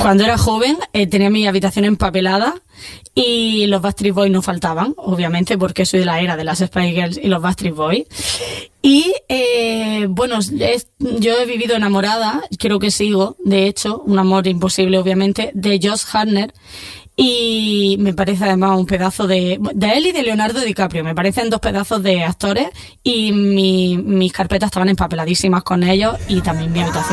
Cuando era joven tenía mi habitación empapelada y los Backstreet Boys no faltaban, obviamente, porque soy de la era de las Spice Girls y los Backstreet Boys. Y bueno, yo he vivido enamorada, creo que sigo, de hecho, un amor imposible, obviamente, de Josh Hartnett. Y me parece además un pedazo de él y de Leonardo DiCaprio, me parecen dos pedazos de actores y mis carpetas estaban empapeladísimas con ellos y también mi habitación